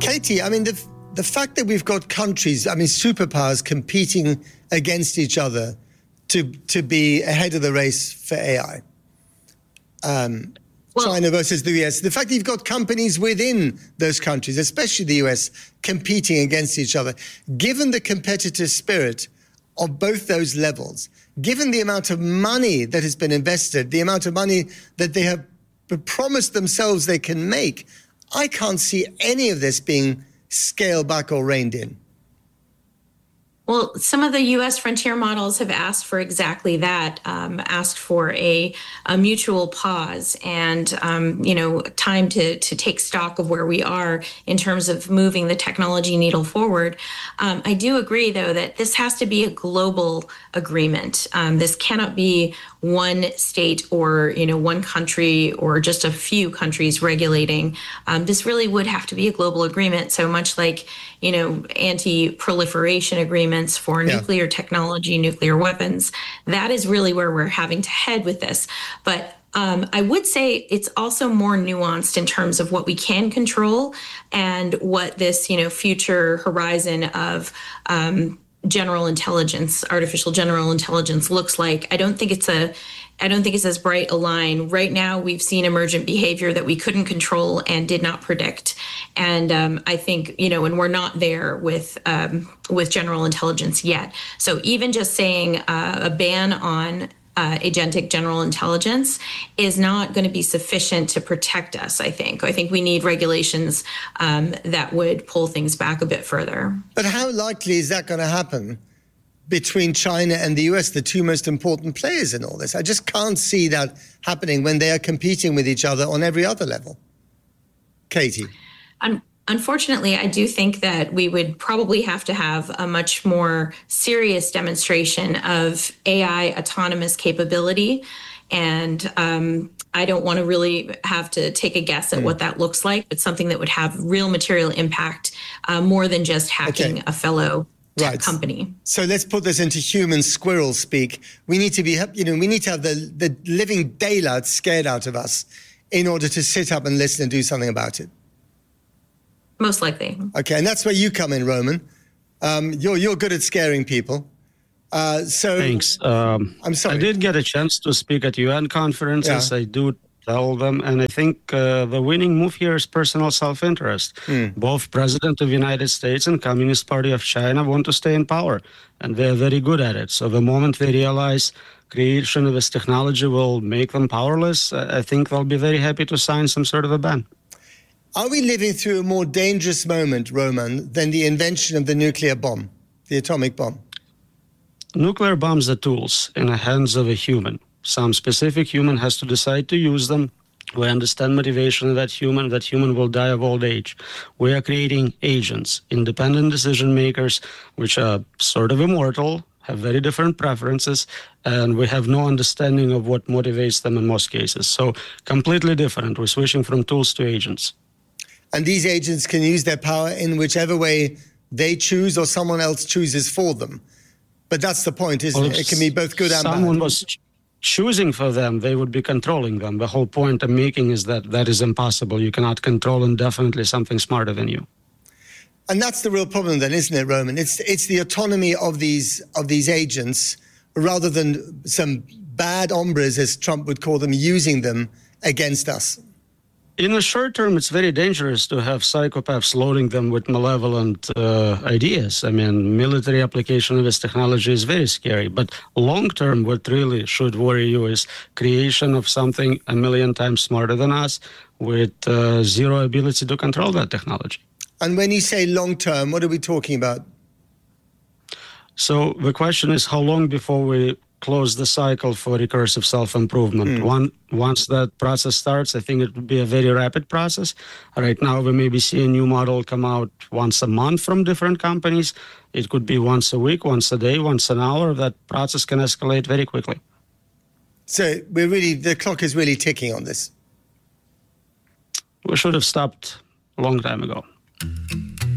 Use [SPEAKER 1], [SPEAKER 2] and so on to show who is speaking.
[SPEAKER 1] Katie, I mean, the fact that we've got countries, I mean, superpowers competing against each other to be ahead of the race for AI. China versus the US. The fact that you've got companies within those countries, especially the US, competing against each other. Given the competitive spirit of both those levels, given the amount of money that has been invested, the amount of money that they have promised themselves they can make, I can't see any of this being scaled back or reined in.
[SPEAKER 2] Well, some of the U.S. frontier models have asked for exactly that, asked for a mutual pause and, time to take stock of where we are in terms of moving the technology needle forward. I do agree, though, that this has to be a global agreement. This cannot be one state or, one country or just a few countries regulating. This really would have to be a global agreement. So much like, anti-proliferation agreements for nuclear technology, nuclear weapons. That is really where we're having to head with this. But I would say it's also more nuanced in terms of what we can control and what this, future horizon of general intelligence, artificial general intelligence looks like. I don't think it's as bright a line. Right now, we've seen emergent behavior that we couldn't control and did not predict. And I think, and we're not there with general intelligence yet. So even just saying a ban on agentic general intelligence is not going to be sufficient to protect us, I think. I think we need regulations that would pull things back a bit further.
[SPEAKER 1] But how likely is that going to happen between China and the US, the two most important players in all this? I just can't see that happening when they are competing with each other on every other level. Katie?
[SPEAKER 2] Unfortunately, I do think that we would probably have to have a much more serious demonstration of AI autonomous capability. And I don't want to really have to take a guess at what that looks like, but something that would have real material impact more than just hacking a fellow company.
[SPEAKER 1] So let's put this into human squirrel speak. We need to be, we need to have the living daylight scared out of us in order to sit up and listen and do something about it.
[SPEAKER 2] Most likely.
[SPEAKER 1] Okay, and that's where you come in, Roman. You're good at scaring people.
[SPEAKER 3] Thanks.
[SPEAKER 1] I'm sorry.
[SPEAKER 3] I did get a chance to speak at UN conferences. I do tell them, and I think the winning move here is personal self-interest. Both President of the United States and Communist Party of China want to stay in power, and they're very good at it. So the moment they realize creation of this technology will make them powerless, I think they'll be very happy to sign some sort of a ban.
[SPEAKER 1] Are we living through a more dangerous moment, Roman, than the invention of the nuclear bomb, the atomic bomb?
[SPEAKER 3] Nuclear bombs are tools in the hands of a human. Some specific human has to decide to use them. We understand motivation of that human will die of old age. We are creating agents, independent decision makers, which are sort of immortal, have very different preferences, and we have no understanding of what motivates them in most cases. So completely different. We're switching from tools to agents.
[SPEAKER 1] And these agents can use their power in whichever way they choose or someone else chooses for them. But that's the point, isn't it? It can be both good and bad.
[SPEAKER 3] Someone was choosing for them, they would be controlling them. The whole point I'm making is that that is impossible. You cannot control indefinitely something smarter than you.
[SPEAKER 1] And that's the real problem then, isn't it, Roman? It's the autonomy of these agents rather than some bad hombres, as Trump would call them, using them against us.
[SPEAKER 3] In the short term, it's very dangerous to have psychopaths loading them with malevolent ideas. I mean, military application of this technology is very scary. But long term, what really should worry you is creation of something 1,000,000 times smarter than us with zero ability to control that technology.
[SPEAKER 1] And when you say long term, what are we talking about?
[SPEAKER 3] So the question is, how long before we close the cycle for recursive self-improvement? Once that process starts, I think it would be a very rapid process. Right now, we maybe see a new model come out once a month from different companies. It could be once a week, once a day, once an hour. That process can escalate very quickly.
[SPEAKER 1] So the clock is really ticking on this.
[SPEAKER 3] We should have stopped a long time ago.